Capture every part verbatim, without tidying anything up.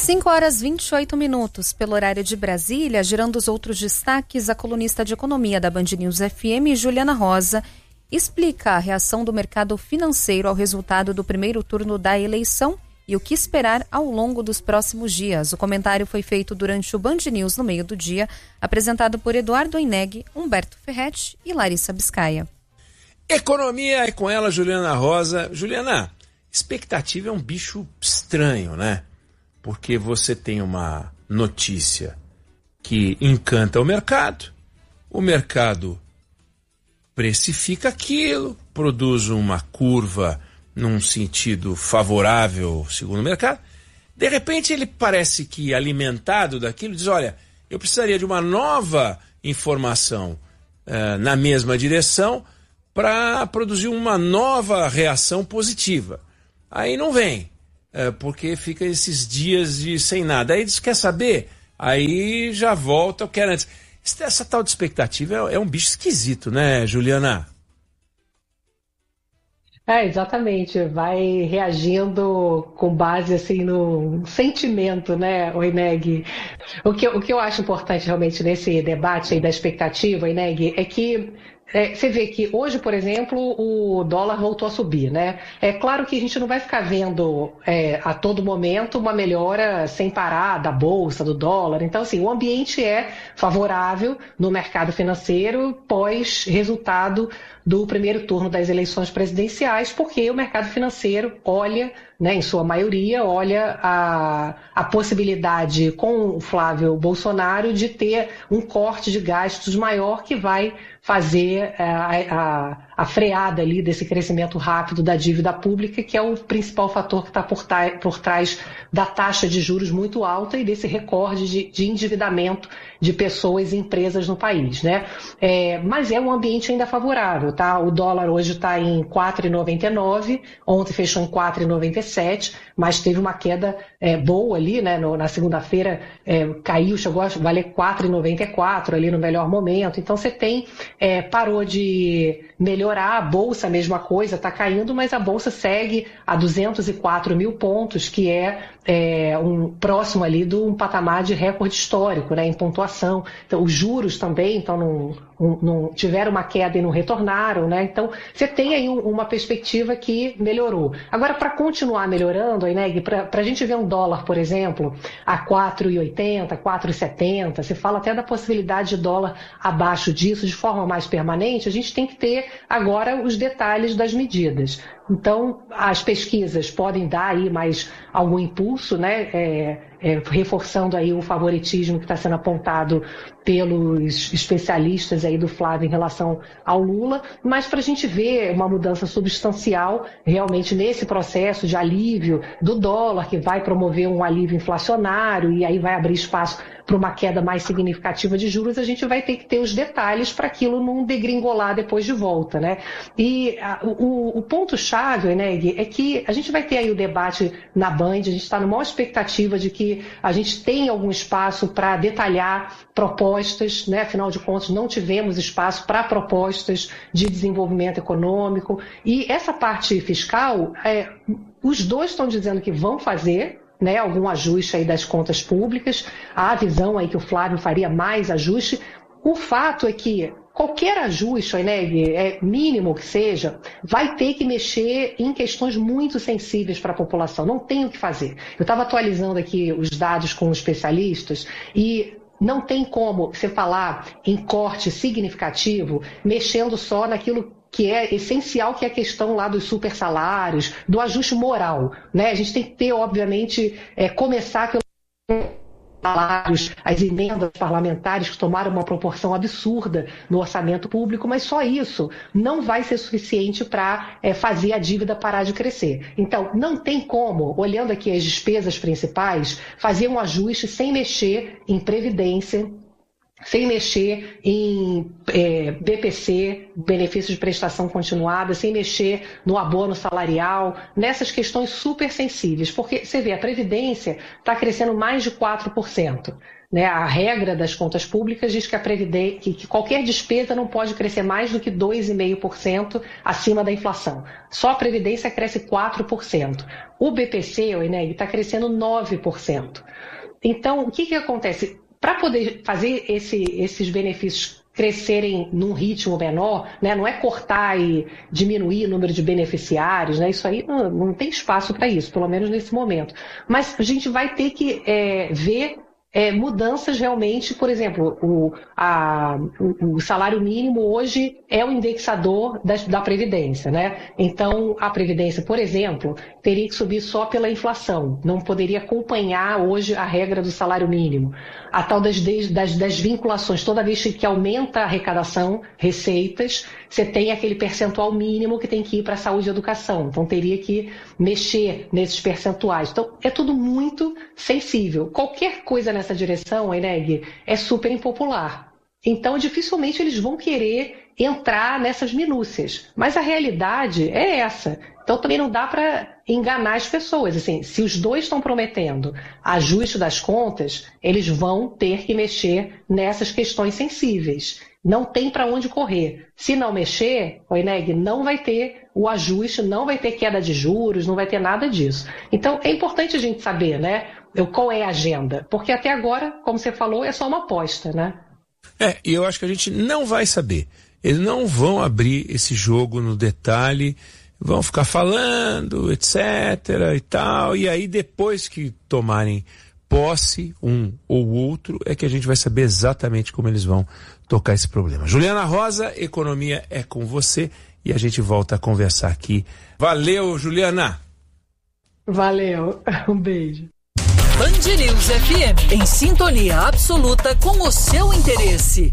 cinco horas e vinte e oito minutos, pelo horário de Brasília, girando os outros destaques, a colunista de economia da Band News F M, Juliana Rosa, explica a reação do mercado financeiro ao resultado do primeiro turno da eleição e o que esperar ao longo dos próximos dias. O comentário foi feito durante o Band News no meio do dia, apresentado por Eduardo Oineg, Humberto Ferretti e Larissa Biscaia. Economia é com ela, Juliana Rosa. Juliana, expectativa é um bicho estranho, né? Porque você tem uma notícia que encanta o mercado, o mercado precifica aquilo, produz uma curva num sentido favorável, segundo o mercado. De repente ele parece que, alimentado daquilo, diz, olha, eu precisaria de uma nova informação uh, na mesma direção para produzir uma nova reação positiva. Aí não vem. É, porque fica esses dias de sem nada. Aí diz, quer saber? Aí já volta, eu quero antes. Essa tal de expectativa é, é um bicho esquisito, né, Juliana? É, exatamente. Vai reagindo com base assim no sentimento, né, Oineg? O que, o que eu acho importante realmente nesse debate aí da expectativa, Oineg, é que É, você vê que hoje, por exemplo, o dólar voltou a subir, né? É claro que a gente não vai ficar vendo é, a todo momento uma melhora sem parar da bolsa, do dólar. Então, assim, o ambiente é favorável no mercado financeiro pós resultado do primeiro turno das eleições presidenciais, porque o mercado financeiro olha, né, em sua maioria, olha a, a possibilidade com o Flávio Bolsonaro de ter um corte de gastos maior que vai fazer a, a, a freada ali desse crescimento rápido da dívida pública, que é o principal fator que está por, por trás da taxa de juros muito alta e desse recorde de, de endividamento de pessoas e empresas no país, né? É, mas é um ambiente ainda favorável, tá? O dólar hoje está em quatro reais e noventa e nove centavos, ontem fechou em quatro reais e noventa e sete centavos, mas teve uma queda é, boa ali, né? No, na segunda-feira é, caiu, chegou a valer quatro reais e noventa e quatro centavos ali no melhor momento. Então você tem, é, parou de melhorar, a bolsa a mesma coisa, está caindo, mas a bolsa segue a duzentos e quatro mil pontos, que é, é um próximo ali de um patamar de recorde histórico, né, em pontuação. Então, os juros também então, não, não tiveram uma queda e não retornaram, né? Então, você tem aí um, uma perspectiva que melhorou. Agora, para continuar melhorando, Oineg, para a gente ver um dólar, por exemplo, a quatro reais e oitenta centavos, quatro reais e setenta centavos, você fala até da possibilidade de dólar abaixo disso, de forma mais permanente, a gente tem que ter agora os detalhes das medidas. Então, as pesquisas podem dar aí mais algum impulso, né? É, é, reforçando aí o favoritismo que está sendo apontado pelos especialistas aí do Flávio em relação ao Lula, mas para a gente ver uma mudança substancial realmente nesse processo de alívio do dólar, que vai promover um alívio inflacionário e aí vai abrir espaço para uma queda mais significativa de juros, a gente vai ter que ter os detalhes para aquilo não degringolar depois de volta, né? E a, o, o ponto-chave, né, é que a gente vai ter aí o debate na Band, a gente está numa maior expectativa de que a gente tenha algum espaço para detalhar propostas, né? Afinal de contas, não tivemos espaço para propostas de desenvolvimento econômico. E essa parte fiscal, é, os dois estão dizendo que vão fazer, né, algum ajuste aí das contas públicas. Há a visão aí que o Flávio faria mais ajuste. O fato é que qualquer ajuste, Oineg, é mínimo que seja, vai ter que mexer em questões muito sensíveis para a população. Não tem o que fazer. Eu estava atualizando aqui os dados com os especialistas e não tem como você falar em corte significativo mexendo só naquilo que é essencial, que é a questão lá dos super salários, do ajuste moral, né? A gente tem que ter, obviamente, é, começar pelos salários, as emendas parlamentares que tomaram uma proporção absurda no orçamento público, mas só isso não vai ser suficiente para é, fazer a dívida parar de crescer. Então, não tem como, olhando aqui as despesas principais, fazer um ajuste sem mexer em previdência, sem mexer em é, B P C, benefício de prestação continuada, sem mexer no abono salarial, nessas questões super sensíveis, porque você vê, a Previdência está crescendo mais de quatro por cento. né? A regra das contas públicas diz que, a previdência, que, que qualquer despesa não pode crescer mais do que dois vírgula cinco por cento acima da inflação. Só a Previdência cresce quatro por cento. O B P C, o Eneg, está crescendo nove por cento. Então, o que, que acontece? Para poder fazer esse, esses benefícios crescerem num ritmo menor, né? Não é cortar e diminuir o número de beneficiários, né? Isso aí não, não tem espaço para isso, pelo menos nesse momento. Mas a gente vai ter que é, ver é, mudanças realmente, por exemplo, o, a, o, o salário mínimo hoje é o indexador da, da Previdência, né? Então, a Previdência, por exemplo, teria que subir só pela inflação, não poderia acompanhar hoje a regra do salário mínimo. A tal das, das, das vinculações, toda vez que aumenta a arrecadação, receitas, você tem aquele percentual mínimo que tem que ir para a saúde e educação. Então, teria que mexer nesses percentuais. Então, é tudo muito sensível. Qualquer coisa nessa direção, Eneg, é super impopular. Então, dificilmente eles vão querer entrar nessas minúcias. Mas a realidade é essa. Então, também não dá para enganar as pessoas. Assim, se os dois estão prometendo ajuste das contas, eles vão ter que mexer nessas questões sensíveis. Não tem para onde correr. Se não mexer, o Eneg, não vai ter o ajuste, não vai ter queda de juros, não vai ter nada disso. Então, é importante a gente saber, né, qual é a agenda. Porque até agora, como você falou, é só uma aposta, né? É, e eu acho que a gente não vai saber. Eles não vão abrir esse jogo no detalhe, vão ficar falando, etc e tal, e aí depois que tomarem posse, um ou outro, é que a gente vai saber exatamente como eles vão tocar esse problema. Juliana Rosa, Economia é com você, e a gente volta a conversar aqui. Valeu, Juliana! Valeu, um beijo. Band News F M, em sintonia absoluta com o seu interesse.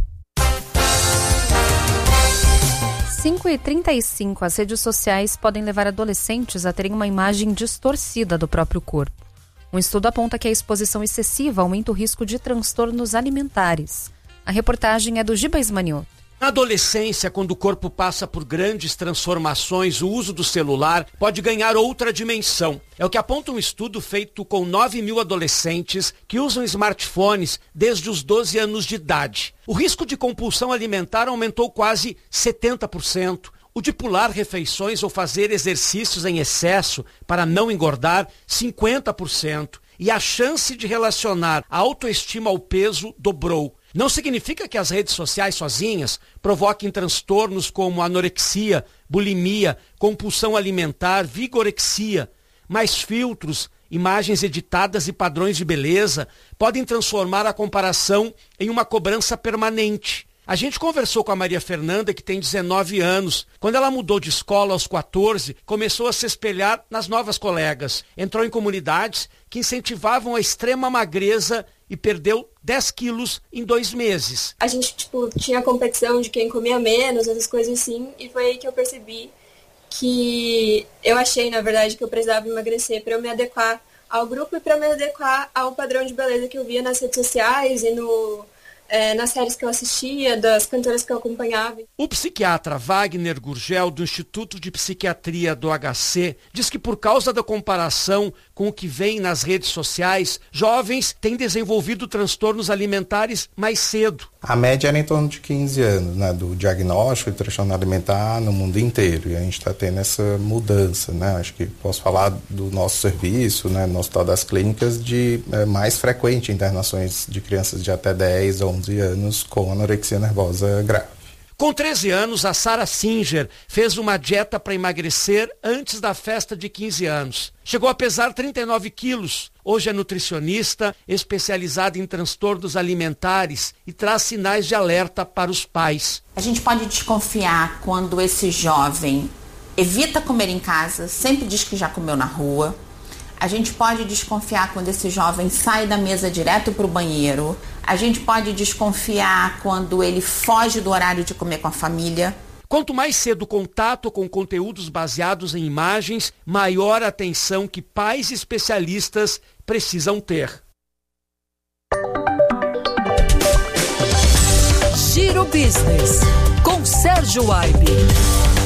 cinco e trinta e cinco, as redes sociais podem levar adolescentes a terem uma imagem distorcida do próprio corpo. Um estudo aponta que a exposição excessiva aumenta o risco de transtornos alimentares. A reportagem é do Giba Ismanioto. Na adolescência, quando o corpo passa por grandes transformações, o uso do celular pode ganhar outra dimensão. É o que aponta um estudo feito com nove mil adolescentes que usam smartphones desde os doze anos de idade. O risco de compulsão alimentar aumentou quase setenta por cento. O de pular refeições ou fazer exercícios em excesso para não engordar, cinquenta por cento. E a chance de relacionar a autoestima ao peso dobrou. Não significa que as redes sociais sozinhas provoquem transtornos como anorexia, bulimia, compulsão alimentar, vigorexia, mas filtros, imagens editadas e padrões de beleza podem transformar a comparação em uma cobrança permanente. A gente conversou com a Maria Fernanda, que tem dezenove anos. Quando ela mudou de escola aos quatorze, começou a se espelhar nas novas colegas. Entrou em comunidades que incentivavam a extrema magreza e perdeu dez quilos em dois meses. A gente, tipo, tinha competição de quem comia menos, essas coisas assim, e foi aí que eu percebi que eu achei, na verdade, que eu precisava emagrecer para eu me adequar ao grupo e para me adequar ao padrão de beleza que eu via nas redes sociais e no... É, nas séries que eu assistia, das cantoras que eu acompanhava. O psiquiatra Wagner Gurgel, do Instituto de Psiquiatria do H C, diz que por causa da comparação com o que vem nas redes sociais, jovens têm desenvolvido transtornos alimentares mais cedo. A média era em torno de quinze anos, né, do diagnóstico de transtorno alimentar no mundo inteiro, e a gente está tendo essa mudança, né? Acho que posso falar do nosso serviço, né, no Hospital das Clínicas, de é, mais frequente internações de crianças de até dez, onze anos com anorexia nervosa grave. Com treze anos, a Sara Singer fez uma dieta para emagrecer antes da festa de quinze anos. Chegou a pesar trinta e nove quilos. Hoje é nutricionista, especializada em transtornos alimentares e traz sinais de alerta para os pais. A gente pode desconfiar quando esse jovem evita comer em casa, sempre diz que já comeu na rua. A gente pode desconfiar quando esse jovem sai da mesa direto para o banheiro. A gente pode desconfiar quando ele foge do horário de comer com a família. Quanto mais cedo o contato com conteúdos baseados em imagens, maior a atenção que pais especialistas precisam ter. Giro Business, com Sérgio Aibe.